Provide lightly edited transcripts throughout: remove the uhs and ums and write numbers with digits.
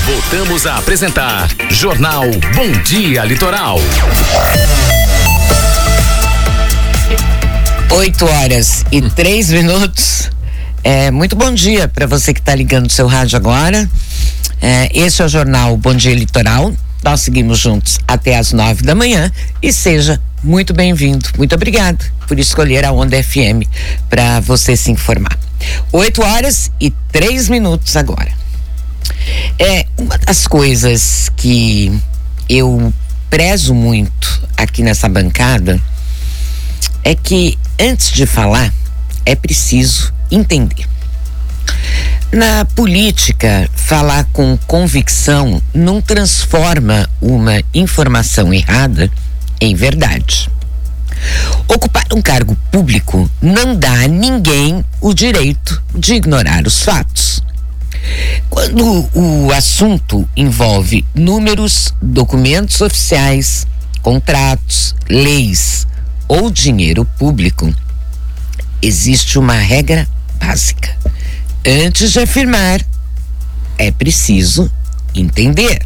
Voltamos a apresentar Jornal Bom Dia Litoral. 8h03. Muito bom dia para você que está ligando o seu rádio agora. Esse é o Jornal Bom Dia Litoral. Nós seguimos juntos até as 9 da manhã e seja muito bem-vindo. Muito obrigado por escolher a Onda FM para você se informar. 8h03 agora. Uma das coisas que eu prezo muito aqui nessa bancada é que antes de falar é preciso entender. Na política, falar com convicção não transforma uma informação errada em verdade. Ocupar um cargo público não dá a ninguém o direito de ignorar os fatos. Quando o assunto envolve números, documentos oficiais, contratos, leis ou dinheiro público, existe uma regra básica. Antes de afirmar, é preciso entender.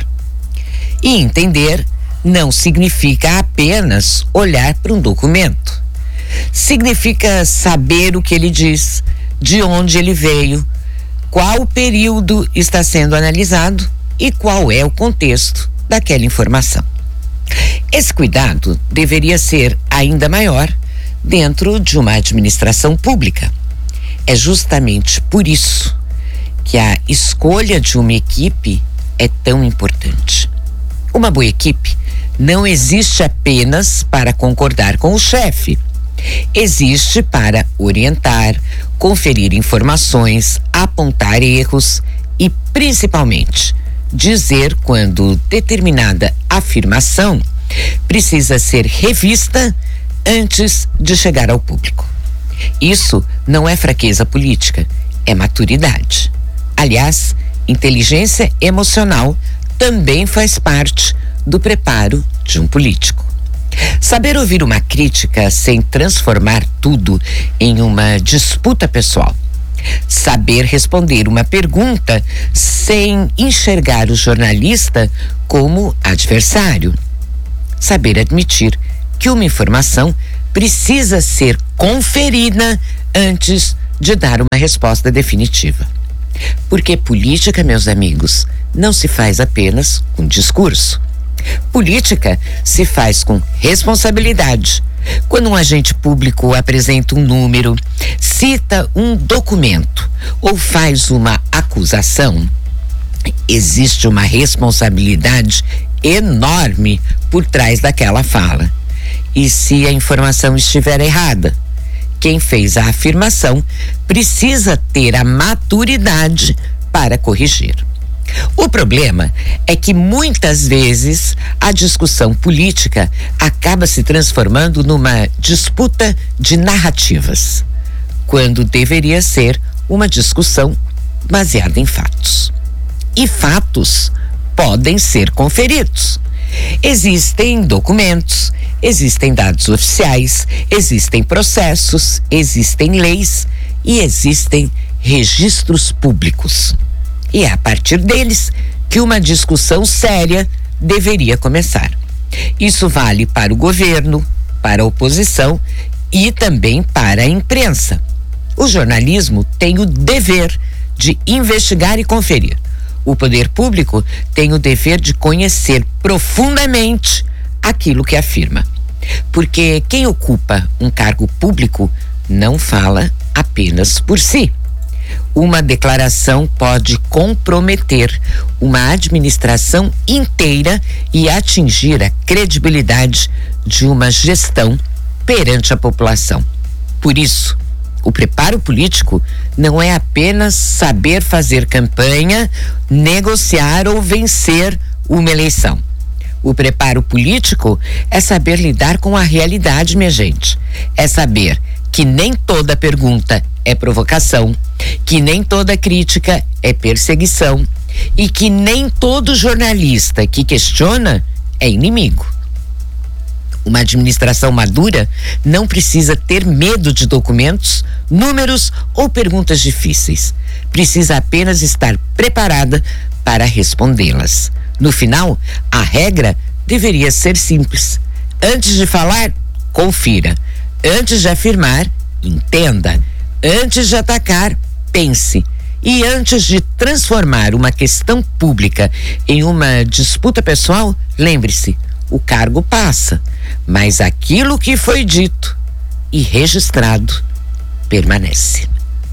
E entender não significa apenas olhar para um documento. Significa saber o que ele diz, de onde ele veio, qual período está sendo analisado e qual é o contexto daquela informação. Esse cuidado deveria ser ainda maior dentro de uma administração pública. É justamente por isso que a escolha de uma equipe é tão importante. Uma boa equipe não existe apenas para concordar com o chefe. Existe para orientar, conferir informações, apontar erros e, principalmente, dizer quando determinada afirmação precisa ser revista antes de chegar ao público. Isso não é fraqueza política, é maturidade. Aliás, inteligência emocional também faz parte do preparo de um político. Saber ouvir uma crítica sem transformar tudo em uma disputa pessoal. Saber responder uma pergunta sem enxergar o jornalista como adversário. Saber admitir que uma informação precisa ser conferida antes de dar uma resposta definitiva. Porque política, meus amigos, não se faz apenas com discurso. Política se faz com responsabilidade. Quando um agente público apresenta um número, cita um documento ou faz uma acusação, existe uma responsabilidade enorme por trás daquela fala. E se a informação estiver errada, quem fez a afirmação precisa ter a maturidade para corrigir. O problema é que muitas vezes a discussão política acaba se transformando numa disputa de narrativas, quando deveria ser uma discussão baseada em fatos. E fatos podem ser conferidos. Existem documentos, existem dados oficiais, existem processos, existem leis e existem registros públicos. E é a partir deles que uma discussão séria deveria começar. Isso vale para o governo, para a oposição e também para a imprensa. O jornalismo tem o dever de investigar e conferir. O poder público tem o dever de conhecer profundamente aquilo que afirma. Porque quem ocupa um cargo público não fala apenas por si. Uma declaração pode comprometer uma administração inteira e atingir a credibilidade de uma gestão perante a população. Por isso, o preparo político não é apenas saber fazer campanha, negociar ou vencer uma eleição. O preparo político é saber lidar com a realidade, minha gente. É saber que nem toda pergunta é provocação, que nem toda crítica é perseguição e que nem todo jornalista que questiona é inimigo. Uma administração madura não precisa ter medo de documentos, números ou perguntas difíceis. Precisa apenas estar preparada para respondê-las. No final, a regra deveria ser simples. Antes de falar, confira. Antes de afirmar, entenda. Antes de atacar, pense. E antes de transformar uma questão pública em uma disputa pessoal, lembre-se, o cargo passa, mas aquilo que foi dito e registrado permanece.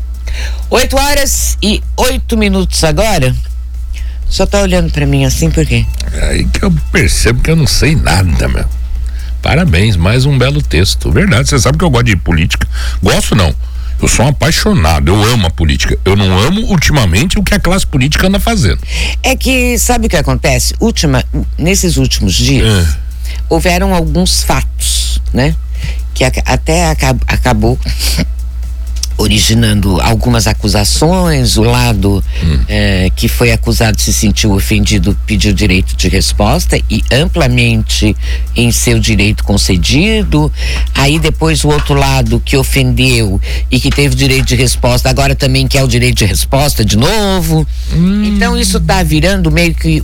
8h08 agora. Só tá olhando pra mim assim por quê? É aí que eu percebo que eu não sei nada, meu. Parabéns, mais um belo texto. Verdade, você sabe que eu gosto de política. Gosto não. Eu sou um apaixonado, eu amo a política. Eu não amo ultimamente o que a classe política anda fazendo. É que, sabe o que acontece? Nesses últimos dias, houveram alguns fatos, né? Que até acabou originando algumas acusações. O lado que foi acusado se sentiu ofendido, pediu direito de resposta e amplamente em seu direito concedido. Aí depois o outro lado que ofendeu e que teve direito de resposta agora também quer o direito de resposta de novo. Então isso tá virando meio que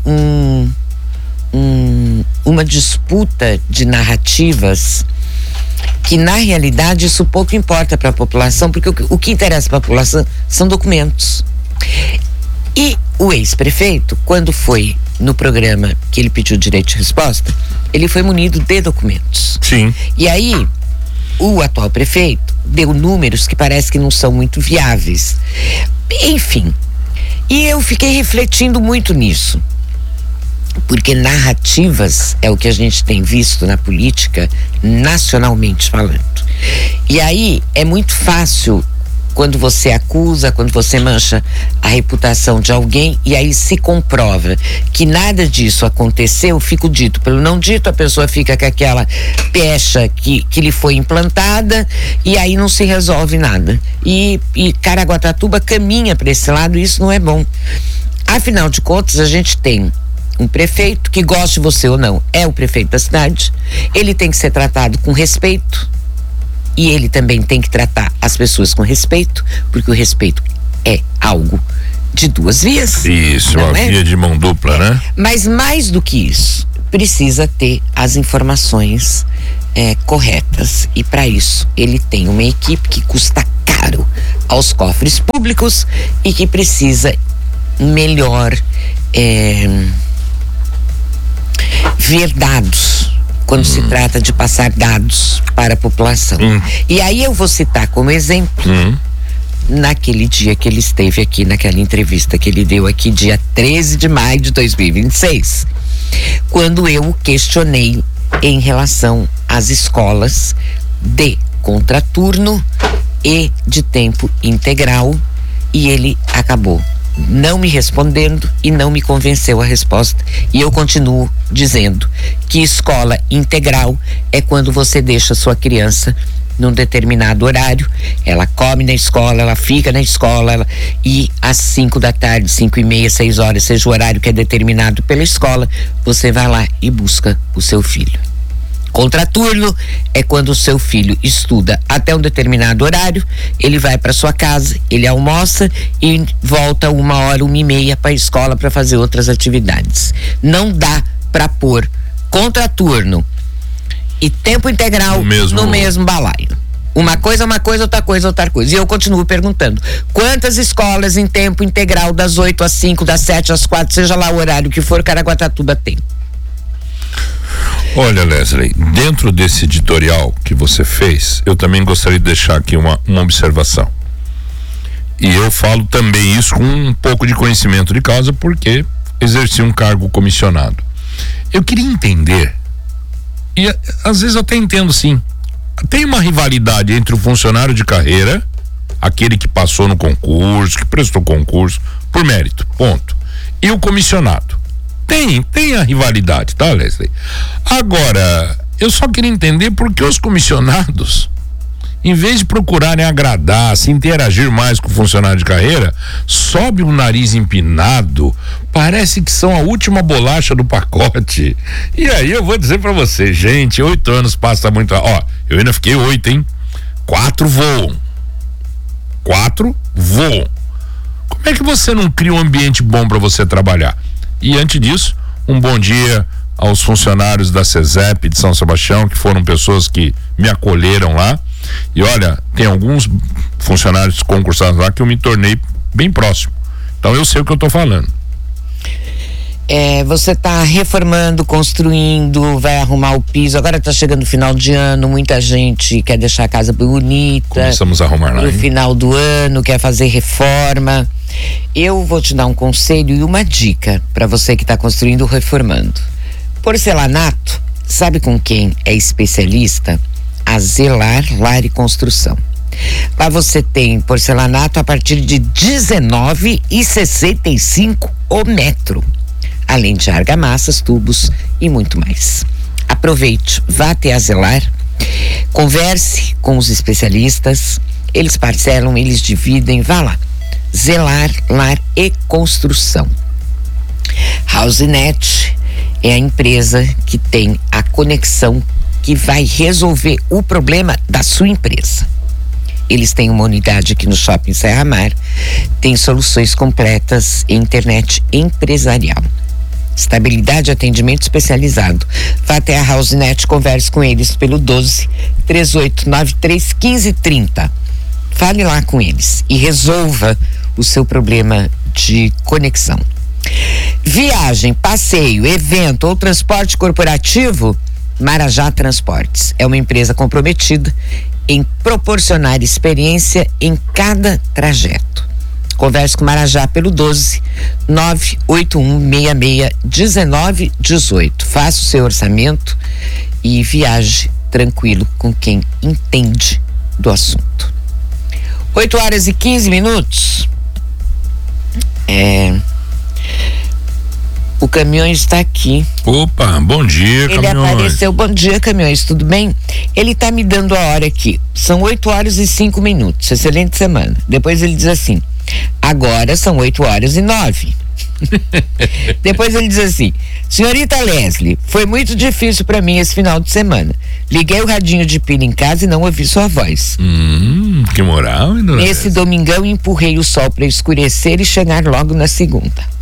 uma disputa de narrativas que na realidade isso pouco importa para a população, porque o que interessa para a população são documentos. E o ex-prefeito, quando foi no programa que ele pediu direito de resposta, ele foi munido de documentos. Sim. E aí o atual prefeito deu números que parece que não são muito viáveis. Enfim, e eu fiquei refletindo muito nisso. Porque narrativas é o que a gente tem visto na política, nacionalmente falando. E aí é muito fácil quando você acusa, quando você mancha a reputação de alguém e aí se comprova que nada disso aconteceu, fica o dito pelo não dito, a pessoa fica com aquela pecha que lhe foi implantada e aí não se resolve nada. E Caraguatatuba caminha para esse lado e isso não é bom. Afinal de contas, a gente tem um prefeito que, goste de você ou não, é o prefeito da cidade. Ele tem que ser tratado com respeito e ele também tem que tratar as pessoas com respeito, porque o respeito é algo de duas vias. Isso, uma via de mão dupla, né? Mas mais do que isso, precisa ter as informações corretas, e para isso ele tem uma equipe que custa caro aos cofres públicos e que precisa melhor ver dados quando se trata de passar dados para a população. E aí eu vou citar como exemplo naquele dia que ele esteve aqui, naquela entrevista que ele deu aqui, dia 13 de maio de 2026, quando eu o questionei em relação às escolas de contraturno e de tempo integral, e ele acabou não me respondendo e não me convenceu a resposta. E eu continuo dizendo que escola integral é quando você deixa sua criança num determinado horário, ela come na escola, ela fica na escola, e às 5 da tarde, 5h30, 6 horas, seja o horário que é determinado pela escola, você vai lá e busca o seu filho. Contraturno é quando o seu filho estuda até um determinado horário, ele vai para sua casa, ele almoça e volta 1h, 1h30 para a escola para fazer outras atividades. Não dá para pôr contraturno e tempo integral no mesmo balaio. Uma coisa, outra coisa, outra coisa. E eu continuo perguntando: quantas escolas em tempo integral das 8 às 5, das 7 às 4, seja lá o horário que for, Caraguatatuba tem? Olha, Leslie, dentro desse editorial que você fez, eu também gostaria de deixar aqui uma observação. E eu falo também isso com um pouco de conhecimento de causa, porque exerci um cargo comissionado. Eu queria entender, e às vezes eu até entendo sim, tem uma rivalidade entre o funcionário de carreira, aquele que passou no concurso, que prestou concurso, por mérito, ponto, e o comissionado. Tem a rivalidade, tá, Leslie? Agora, eu só queria entender por que os comissionados, em vez de procurarem agradar, se interagir mais com o funcionário de carreira, sobe o nariz empinado, parece que são a última bolacha do pacote. E aí eu vou dizer pra você, gente, 8 anos passa muito. Ó, eu ainda fiquei 8, hein? 4 voam. Como é que você não cria um ambiente bom para você trabalhar? E antes disso, um bom dia aos funcionários da CESEP de São Sebastião, que foram pessoas que me acolheram lá. E olha, tem alguns funcionários concursados lá que eu me tornei bem próximo. Então eu sei o que eu estou falando. Você está reformando, construindo, vai arrumar o piso. Agora está chegando o final de ano, muita gente quer deixar a casa bonita. Começamos a arrumar lá. No final do ano, quer fazer reforma. Eu vou te dar um conselho e uma dica para você que está construindo ou reformando. Porcelanato, sabe com quem é especialista? A Zelar Lar e Construção. Lá você tem porcelanato a partir de R$19,65 o metro. Além de argamassas, tubos e muito mais. Aproveite, vá até a Zelar, converse com os especialistas, eles parcelam, eles dividem, vá lá. Zelar, Lar e Construção. HouseNet é a empresa que tem a conexão que vai resolver o problema da sua empresa. Eles têm uma unidade aqui no Shopping Serra Mar, tem soluções completas em internet empresarial. Estabilidade e atendimento especializado. Vá até a HouseNet, converse com eles pelo 12-3893-1530. Fale lá com eles e resolva o seu problema de conexão. Viagem, passeio, evento ou transporte corporativo? Marajá Transportes é uma empresa comprometida em proporcionar experiência em cada trajeto. Converse com Marajá pelo 12-98166-1918. Faça o seu orçamento e viaje tranquilo com quem entende do assunto. 8h15. O Caminhões está aqui. Opa, bom dia, Caminhões. Ele apareceu. Bom dia, Caminhões, tudo bem? Ele está me dando a hora aqui. São 8h05. Excelente semana. Depois ele diz assim: agora são 8h09. Depois ele diz assim: senhorita Leslie, foi muito difícil para mim esse final de semana. Liguei o radinho de pilha em casa e não ouvi sua voz. Que moral, hein, dona Nesse domingão empurrei o sol para escurecer e chegar logo na segunda.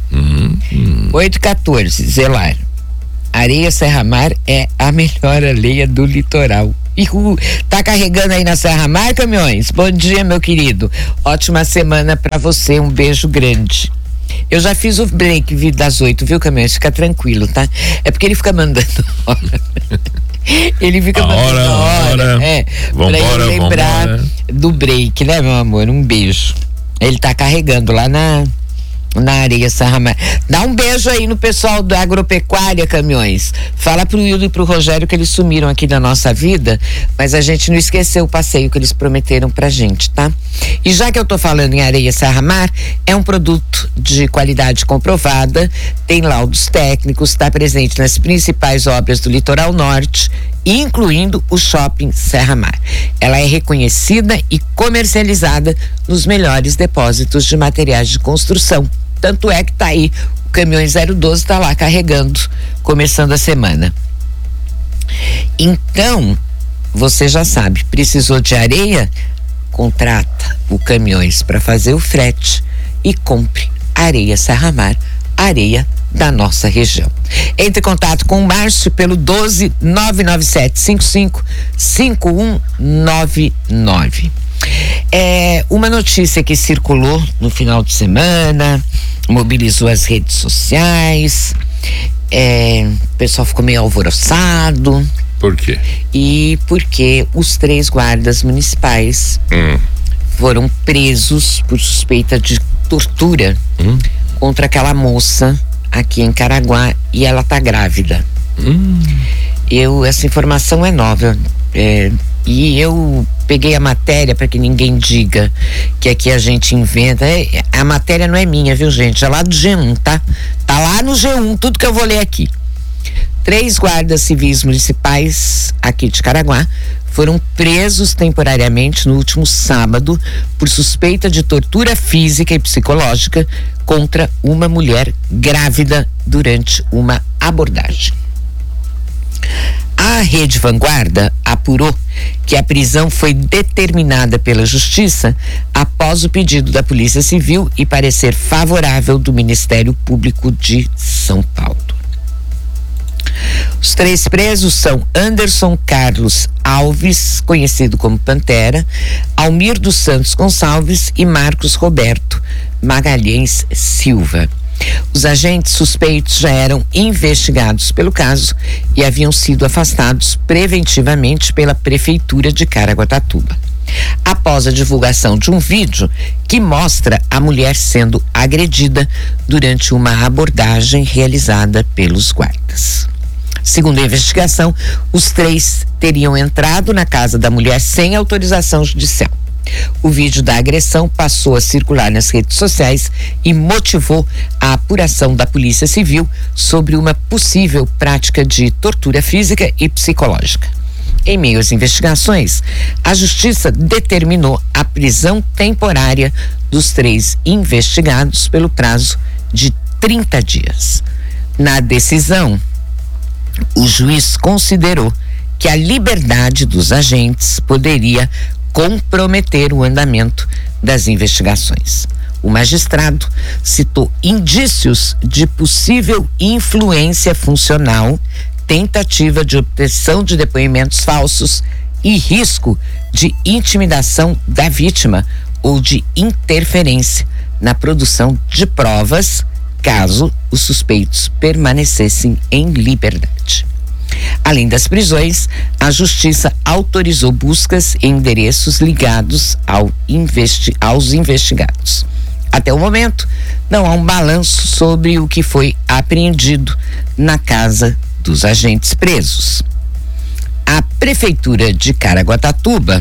8h14, Zelar. Areia Serra Mar é a melhor areia do litoral. Tá carregando aí na Serra Mar, Caminhões? Bom dia, meu querido. Ótima semana pra você, um beijo grande. Eu já fiz o break das 8, viu, Caminhões? Fica tranquilo, tá? É porque ele fica mandando hora. Ele fica mandando hora. Pra eu lembrar do break, né, meu amor? Um beijo. Ele tá carregando lá na Areia Serra Mar. Dá um beijo aí no pessoal da Agropecuária, Caminhões. Fala pro Hildo e pro Rogério que eles sumiram aqui da nossa vida, mas a gente não esqueceu o passeio que eles prometeram pra gente, tá? E já que eu tô falando em Areia Serra Mar, é um produto de qualidade comprovada, tem laudos técnicos, está presente nas principais obras do Litoral Norte, incluindo o Shopping Serra Mar. Ela é reconhecida e comercializada nos melhores depósitos de materiais de construção. Tanto é que tá aí, o Caminhões 012 tá lá carregando, começando a semana. Então, você já sabe, precisou de areia? Contrata o Caminhões para fazer o frete e compre Areia Serra Mar, areia da nossa região. Entre em contato com o Márcio pelo 12-997-55-5199. Uma notícia que circulou no final de semana, mobilizou as redes sociais, o pessoal ficou meio alvoroçado. Por quê? E porque os 3 guardas municipais foram presos por suspeita de tortura contra aquela moça aqui em Caraguá, e ela tá grávida. Essa informação é nova, e eu peguei a matéria para que ninguém diga que aqui a gente inventa. A matéria não é minha, viu, gente? É lá do G1, tá? Tá lá no G1, tudo que eu vou ler aqui. 3 guardas civis municipais aqui de Caraguá foram presos temporariamente no último sábado por suspeita de tortura física e psicológica contra uma mulher grávida durante uma abordagem. A Rede Vanguarda apurou que a prisão foi determinada pela Justiça após o pedido da Polícia Civil e parecer favorável do Ministério Público de São Paulo. Os 3 presos são Anderson Carlos Alves, conhecido como Pantera, Almir dos Santos Gonçalves e Marcos Roberto Magalhães Silva. Os agentes suspeitos já eram investigados pelo caso e haviam sido afastados preventivamente pela Prefeitura de Caraguatatuba, após a divulgação de um vídeo que mostra a mulher sendo agredida durante uma abordagem realizada pelos guardas. Segundo a investigação, os 3 teriam entrado na casa da mulher sem autorização judicial. O vídeo da agressão passou a circular nas redes sociais e motivou a apuração da Polícia Civil sobre uma possível prática de tortura física e psicológica. Em meio às investigações, a Justiça determinou a prisão temporária dos 3 investigados pelo prazo de 30 dias. Na decisão, o juiz considerou que a liberdade dos agentes poderia comprometer o andamento das investigações. O magistrado citou indícios de possível influência funcional, tentativa de obtenção de depoimentos falsos e risco de intimidação da vítima ou de interferência na produção de provas, caso os suspeitos permanecessem em liberdade. Além das prisões, a Justiça autorizou buscas em endereços ligados aos investigados. Até o momento, não há um balanço sobre o que foi apreendido na casa dos agentes presos. A Prefeitura de Caraguatatuba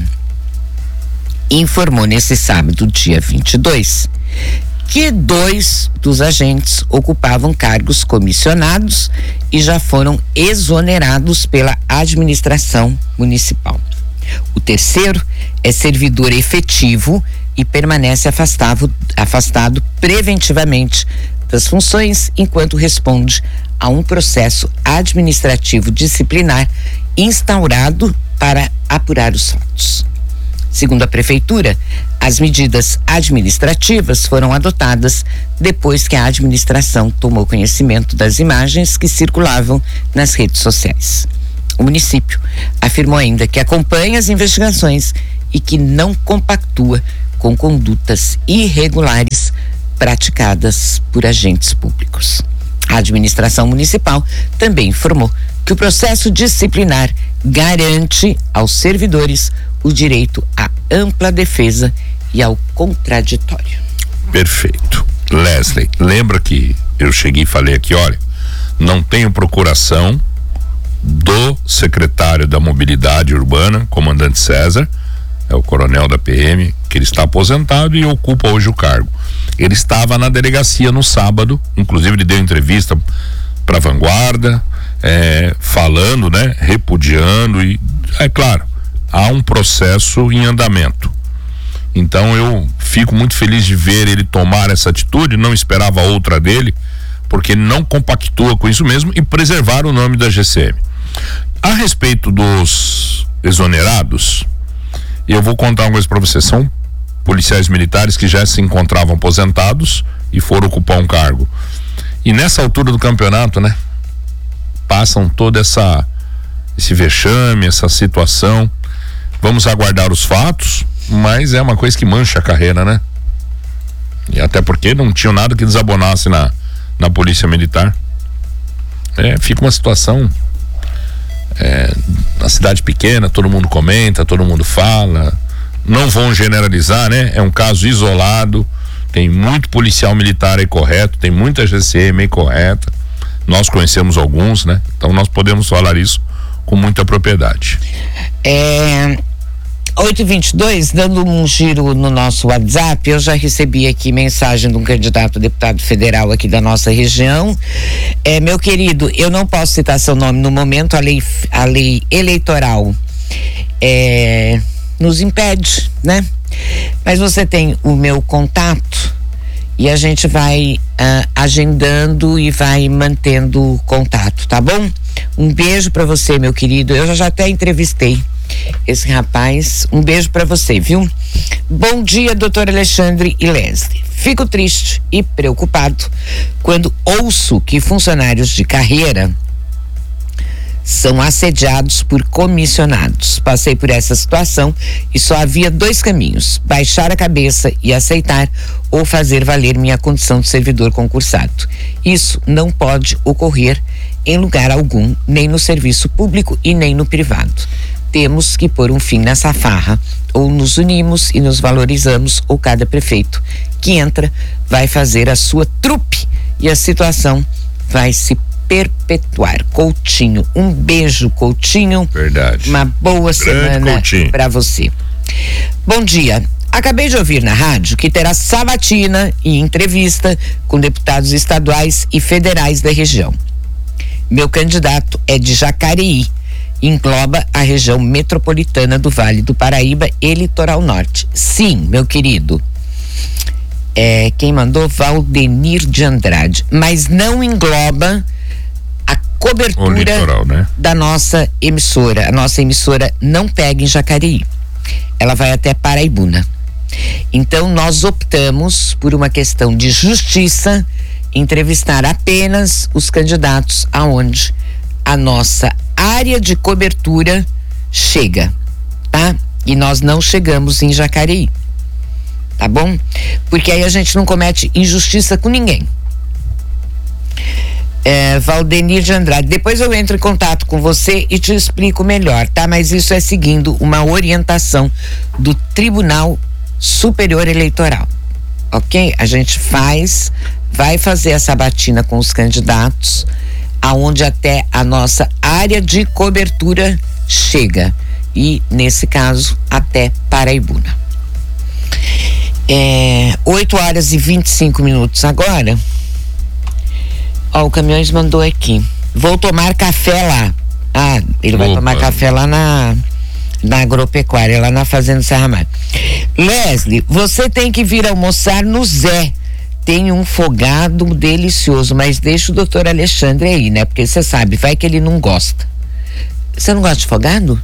informou nesse sábado, dia 22, que 2 dos agentes ocupavam cargos comissionados e já foram exonerados pela administração municipal. O terceiro é servidor efetivo e permanece afastado preventivamente das funções enquanto responde a um processo administrativo disciplinar instaurado para apurar os fatos. Segundo a Prefeitura, as medidas administrativas foram adotadas depois que a administração tomou conhecimento das imagens que circulavam nas redes sociais. O município afirmou ainda que acompanha as investigações e que não compactua com condutas irregulares praticadas por agentes públicos. A administração municipal também informou que o processo disciplinar garante aos servidores o direito à ampla defesa e ao contraditório. Perfeito. Leslie, lembra que eu cheguei e falei aqui, olha, não tenho procuração do secretário da Mobilidade Urbana, comandante César, é o coronel da PM, que ele está aposentado e ocupa hoje o cargo. Ele estava na delegacia no sábado, inclusive ele deu entrevista para a Vanguarda, falando, né, repudiando, e é claro, há um processo em andamento. Então eu fico muito feliz de ver ele tomar essa atitude, não esperava outra dele, porque ele não compactua com isso mesmo e preservar o nome da GCM. A respeito dos exonerados, eu vou contar uma coisa para vocês. São policiais militares que já se encontravam aposentados e foram ocupar um cargo. E nessa altura do campeonato, né, passam todo esse vexame, essa situação. Vamos aguardar os fatos, mas é uma coisa que mancha a carreira, né? E até porque não tinha nada que desabonasse na polícia militar. Fica uma situação, na cidade pequena, todo mundo comenta, todo mundo fala, não vão generalizar, né? É um caso isolado, tem muito policial militar aí correto, tem muita GCM aí correta, nós conhecemos alguns, né? Então nós podemos falar isso com muita propriedade. 8h22, dando um giro no nosso WhatsApp, eu já recebi aqui mensagem de um candidato a deputado federal aqui da nossa região. Meu querido, eu não posso citar seu nome no momento, a lei eleitoral nos impede, né? Mas você tem o meu contato e a gente vai agendando e vai mantendo contato, tá bom? Um beijo pra você, meu querido. Eu já até entrevistei esse rapaz. Um beijo pra você, viu? Bom dia, doutor Alexandre e Leslie. Fico triste e preocupado quando ouço que funcionários de carreira são assediados por comissionados. Passei por essa situação e só havia 2 caminhos: baixar a cabeça e aceitar, ou fazer valer minha condição de servidor concursado. Isso não pode ocorrer em lugar algum, nem no serviço público e nem no privado. Temos que pôr um fim nessa farra, ou nos unimos e nos valorizamos, ou cada prefeito que entra vai fazer a sua trupe e a situação vai se perpetuar. Coutinho, um beijo, Coutinho. Verdade. Uma boa semana para você. Bom dia. Acabei de ouvir na rádio que terá sabatina e entrevista com deputados estaduais e federais da região. Meu candidato é de Jacareí, engloba a região metropolitana do Vale do Paraíba e Litoral Norte. Sim, meu querido. Quem mandou? Valdenir de Andrade. Mas não engloba a cobertura litoral, né? da nossa emissora. A nossa emissora não pega em Jacareí. Ela vai até Paraibuna. Então nós optamos por uma questão de justiça entrevistar apenas os candidatos aonde a nossa área de cobertura chega, tá? E nós não chegamos em Jacareí, tá bom? Porque aí a gente não comete injustiça com ninguém. Valdenir de Andrade, depois eu entro em contato com você e te explico melhor, tá? Mas isso é seguindo uma orientação do Tribunal Superior Eleitoral, ok? A gente vai fazer a sabatina com os candidatos aonde até a nossa área de cobertura chega, e nesse caso até Paraibuna. 8h25 agora. O Caminhões mandou aqui: vou tomar café lá. Ele vai tomar café lá na agropecuária, lá na Fazenda Serra Mar. Leslie, você tem que vir almoçar no Zé. Tem um fogado delicioso, mas deixa o doutor Alexandre aí, né? Porque você sabe, vai que ele não gosta. Você não gosta de fogado?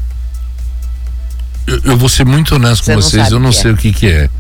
Eu vou ser muito honesto com vocês, eu não sei o que é.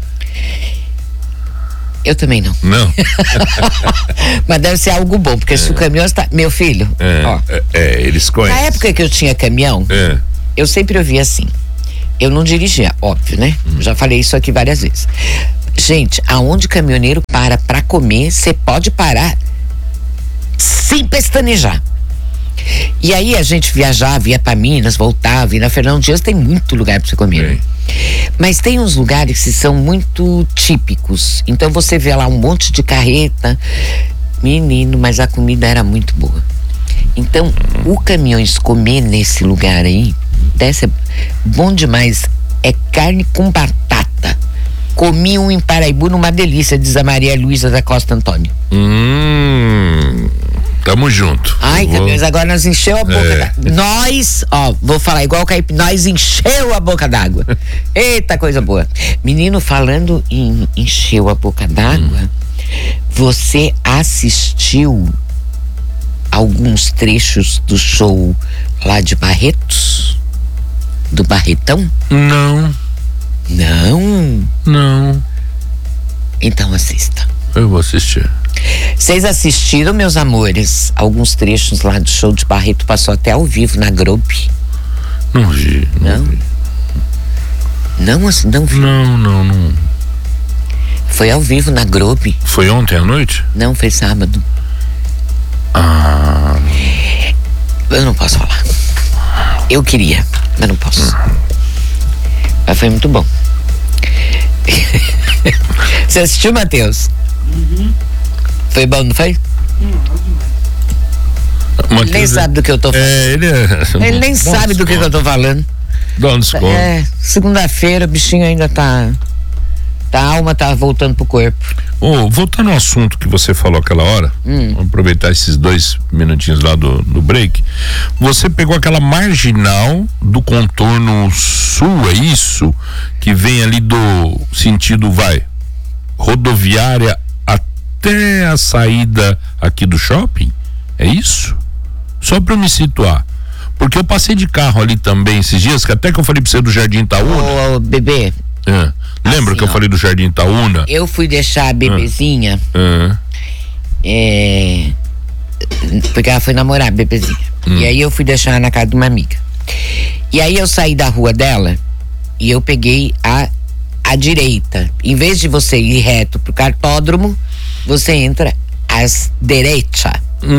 Eu também não. Não? Mas deve ser algo bom, porque se o caminhão está... Meu filho, eles conhecem. Na época que eu tinha caminhão, eu sempre ouvia assim. Eu não dirigia, óbvio, né? Já falei isso aqui várias vezes. Gente, aonde o caminhoneiro para comer, você pode parar sem pestanejar. E aí a gente viajava, ia para Minas, voltava, e na Fernão Dias tem muito lugar para você comer. Né? Mas tem uns lugares que são muito típicos. Então você vê lá um monte de carreta. Menino, mas a comida era muito boa. Então, o Caminhões comer nesse lugar aí, deve ser bom demais. É carne com batata. Comi um em Paraibuna, uma delícia, diz a Maria Luísa da Costa Antônio. Tamo junto. Ai, Caminhões, agora nós encheu a boca nós, vou falar igual o Caipira, nós encheu a boca d'água. Eita, coisa boa. Menino, falando em encheu a boca d'água, você assistiu alguns trechos do show lá de Barretos? Do Barretão? Não. Não. Então assista. Eu vou assistir. Vocês assistiram, meus amores, alguns trechos lá do show de Barreto? Passou até ao vivo na Globo. Não vi. Não vi. Não vi. Não. Foi ao vivo na Globo. Foi ontem à noite? Não, foi sábado. Eu não posso falar. Eu queria, mas não posso. Mas foi muito bom. Você assistiu, Matheus? Foi bom, não foi? Ele nem sabe do que eu tô falando. Ele nem sabe do que eu tô falando. Dá um desconto. Segunda-feira, o bichinho ainda tá. A alma tá voltando pro corpo. Voltando ao assunto que você falou aquela hora, vamos aproveitar esses 2 minutinhos lá do break. Você pegou aquela marginal do contorno sul, é isso? Que vem ali do sentido, rodoviária até a saída aqui do shopping? É isso? Só para eu me situar. Porque eu passei de carro ali também esses dias, que até que eu falei pra você do Jardim Itaúna. Ô, bebê. Lembra que eu falei do Jardim Itaúna? Eu fui deixar a bebezinha. Porque ela foi namorar a bebezinha. E aí eu fui deixar ela na casa de uma amiga. E aí eu saí da rua dela e eu peguei a direita. Em vez de você ir reto pro cartódromo, você entra à direita.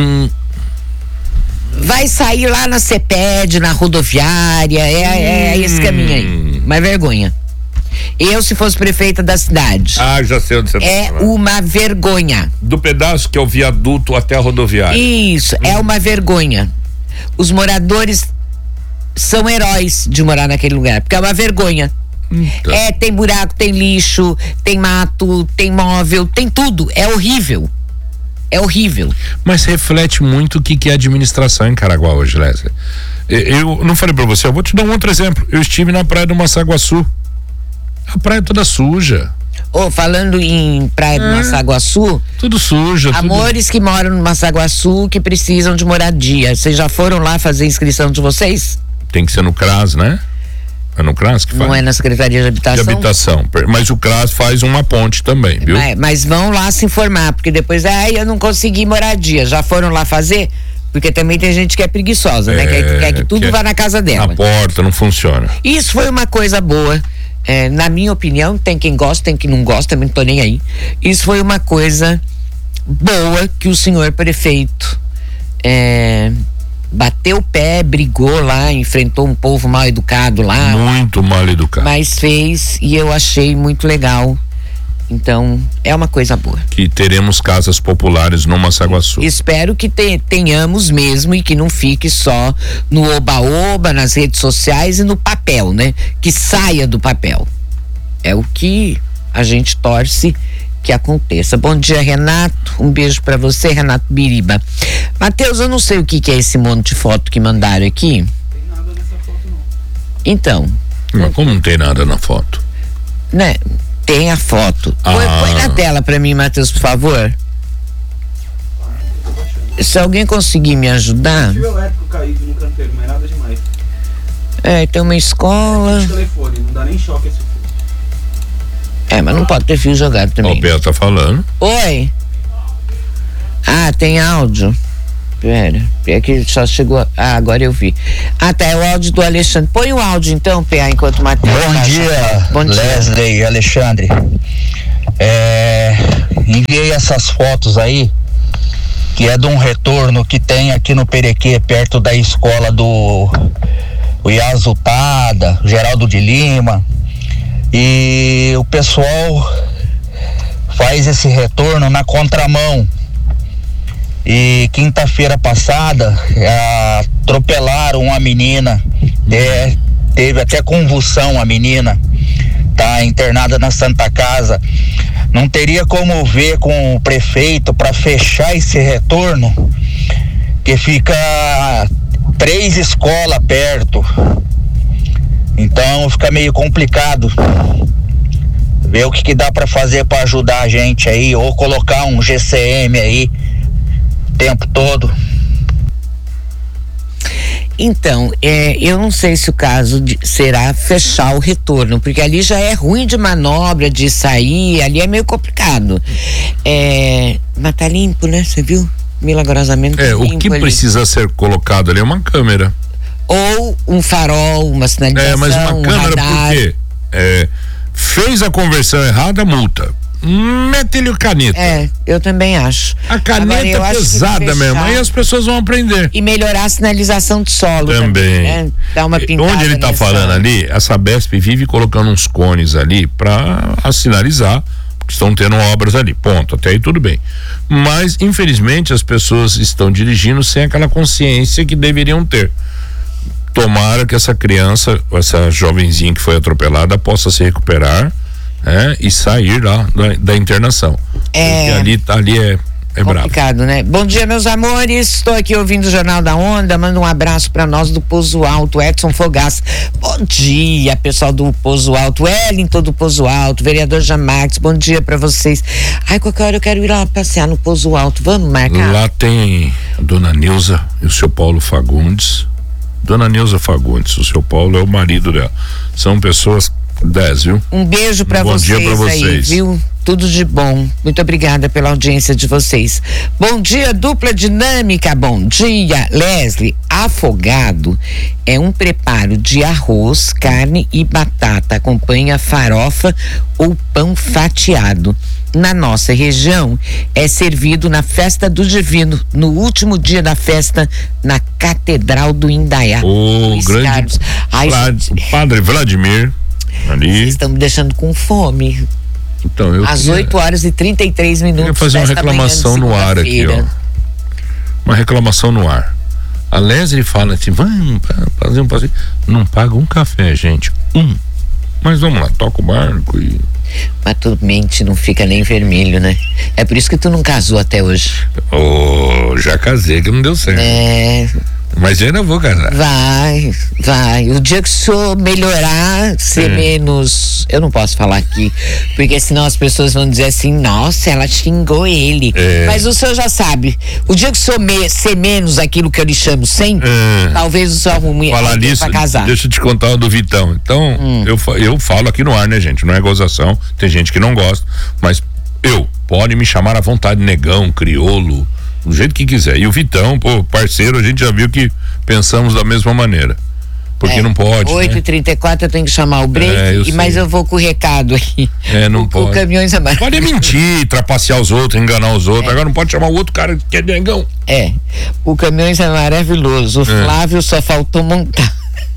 Vai sair lá na CEPED, na rodoviária, é esse caminho aí. Uma vergonha. Eu, se fosse prefeita da cidade. Já sei onde você tá falando. Uma vergonha. Do pedaço que é o viaduto até a rodoviária. Isso, é uma vergonha. Os moradores são heróis de morar naquele lugar, porque é uma vergonha. Então. Tem buraco, tem lixo, tem mato, tem móvel, tem tudo. É horrível. É horrível. Mas reflete muito o que é administração em Caraguá hoje, Leslie. Eu não falei pra você, eu vou te dar um outro exemplo. Eu estive na praia do Massaguaçu. A praia toda suja. Falando em praia do Massaguaçu, tudo sujo. Amores que moram no Massaguaçu que precisam de moradia. Vocês já foram lá fazer a inscrição de vocês? Tem que ser no CRAS, né? É no CRAS que faz? Não é na Secretaria de Habitação? De Habitação, mas o CRAS faz uma ponte também, viu? Mas vão lá se informar, porque depois, eu não consegui moradia. Já foram lá fazer? Porque também tem gente que é preguiçosa, né? Quer que tudo vá na casa dela. Na porta, não funciona. Isso foi uma coisa boa. Na minha opinião, tem quem gosta, tem quem não gosta, também não tô nem aí. Isso foi uma coisa boa que o senhor prefeito bateu o pé, brigou lá, enfrentou um povo mal educado lá. Muito mal educado. Mas fez, e eu achei muito legal. Então, é uma coisa boa. Que teremos casas populares no Massaguaçu. Espero que tenhamos mesmo e que não fique só no oba-oba, nas redes sociais e no papel, né? Que saia do papel. É o que a gente torce que aconteça. Bom dia, Renato. Um beijo pra você, Renato Biriba. Matheus, eu não sei o que é esse monte de foto que mandaram aqui. Não tem nada nessa foto, não. Então. Mas como não tem nada na foto? Né? Tem a foto. Põe na tela pra mim, Matheus, por favor. Se alguém conseguir me ajudar. Fio elétrico caído no canteiro, mas nada demais. Tem uma escola. Telefone, não dá nem choque esse fio. Mas não pode ter fio jogado também. O Pia tá falando. Oi. Tem áudio. Pera, é que só chegou. Agora eu vi. Tá, é o áudio do Alexandre. Põe o áudio então, PA, enquanto o Matheus. Bom dia, Leslie e Alexandre. Enviei essas fotos aí, que é de um retorno que tem aqui no Perequê, perto da escola do Iazutada, Geraldo de Lima. E o pessoal faz esse retorno na contramão. E quinta-feira passada atropelaram uma menina, teve até convulsão a menina, tá internada na Santa Casa. Não teria como ver com o prefeito para fechar esse retorno, que fica 3 escolas perto, então fica meio complicado. Ver o que dá para fazer para ajudar a gente aí, ou colocar um GCM aí tempo todo. Então, eu não sei se o caso será fechar o retorno, porque ali já é ruim de manobra, de sair, ali é meio complicado. Mas tá limpo, né? Você viu? Milagrosamente limpo. O que ali precisa ser colocado ali é uma câmera. Ou um farol, uma sinalização, mas uma câmera radar. Por quê? Fez a conversão errada, multa. Mete-lhe o caneta. Eu também acho. A caneta é pesada mesmo, aí as pessoas vão aprender. E melhorar a sinalização de solo também, né? Dar uma pintada. Onde ele tá falando ali, a Sabesp vive colocando uns cones ali pra sinalizar que estão tendo obras ali, ponto, até aí tudo bem. Mas infelizmente as pessoas estão dirigindo sem aquela consciência que deveriam ter. Tomara que essa criança, essa jovenzinha que foi atropelada, possa se recuperar, e sair lá da internação. Porque ali É brabo. Complicado, né? Bom dia, meus amores. Estou aqui ouvindo o Jornal da Onda. Manda um abraço para nós do Pozo Alto, Edson Fogaça. Bom dia, pessoal do Pozo Alto, Wellington do Pozo Alto, vereador Jamax. Bom dia para vocês. Ai, qualquer hora eu quero ir lá passear no Pozo Alto. Vamos marcar? Lá tem a dona Neuza e o seu Paulo Fagundes. Dona Neuza Fagundes, o seu Paulo é o marido dela. São pessoas 10, viu? Um beijo pra vocês, dia pra vocês aí, viu? Tudo de bom. Muito obrigada pela audiência de vocês. Bom dia, dupla dinâmica. Bom dia, Leslie. Afogado é um preparo de arroz, carne e batata. Acompanha farofa ou pão fatiado. Na nossa região, é servido na Festa do Divino, no último dia da festa, na Catedral do Indaiá. O grande o padre Vladimir ali. Vocês estão me deixando com fome. Então, às 8h33. Eu queria fazer uma reclamação no ar aqui, ó. Uma reclamação no ar. A Leslie fala assim, vamos fazer um passeio. Não paga um café, gente. Mas vamos lá, toca o barco e... Mas tu mente, não fica nem vermelho, né? É por isso que tu não casou até hoje. Já casei, que não deu certo. Mas eu ainda vou casar. Vai. O dia que o senhor melhorar, ser menos... Eu não posso falar aqui, porque senão as pessoas vão dizer assim, nossa, ela xingou ele. Mas o senhor já sabe, o dia que o senhor ser menos aquilo que eu lhe chamo sempre, talvez o senhor arrume alguém pra casar. Deixa eu te contar o do Vitão. Então, eu falo aqui no ar, né, gente? Não é gozação, tem gente que não gosta, mas pode me chamar à vontade, negão, crioulo, do jeito que quiser. E o Vitão, parceiro, a gente já viu que pensamos da mesma maneira. Porque não pode. 8h34 eu tenho que chamar o break, mas eu vou com o recado aqui. Não pode. O Caminhões Amarelos. Pode mentir, trapacear os outros, enganar os outros. Agora não pode chamar o outro cara que é negão. O Caminhões é maravilhoso. O Flávio só faltou montar.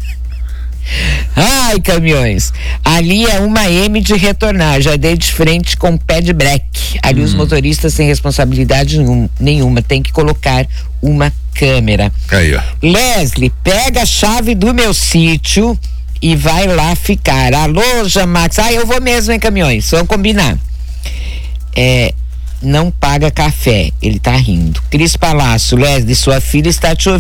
Ai, Caminhões, ali é uma M de retornar, já dei de frente com pé de breque. Ali os motoristas sem responsabilidade nenhuma, tem que colocar uma câmera. Aí, ó. Leslie, pega a chave do meu sítio e vai lá ficar. Alô, Jamax. Eu vou mesmo, hein, Caminhões, vamos combinar. Não paga café, ele tá rindo. Cris Palácio, Leslie, sua filha está te ouvindo.